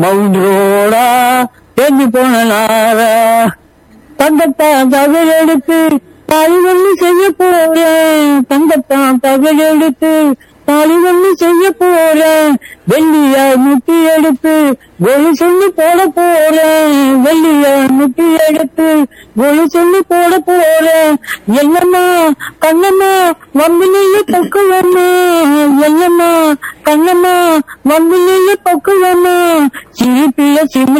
மவுண்டரோடா தேடி போனார தங்கத்தான் தகவல் எடுத்து தாலிவல்லி செய்ய போறேன். தங்கத்தான் தகவல் எடுத்து தாலிவல்லி செய்ய போறேன். வெள்ளியா முட்டி எடுத்து கொலு சொல்லி போட போறேன். வெள்ளியா முட்டி எடுத்து கொலு சொல்லி போட போறேன். என்னம்மா கண்ணம்மா வம்பிலேயே பக்குவம்மா. என்னம்மா கண்ணம்மா வம்பிலேயே பக்குவம்மா. சிரிப்பில சிம்மி